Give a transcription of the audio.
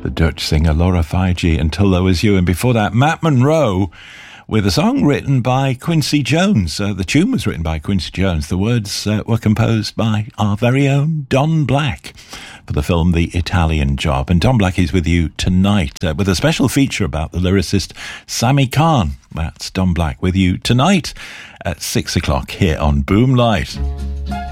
The Dutch singer Laura Fiji, Until There Was You. And before that, Matt Monro with a song written by Quincy Jones. The tune was written by Quincy Jones. The words were composed by our very own Don Black for the film The Italian Job. And Don Black is with you tonight with a special feature about the lyricist Sammy Cahn. That's Don Black with you tonight at 6 o'clock here on Boom Light.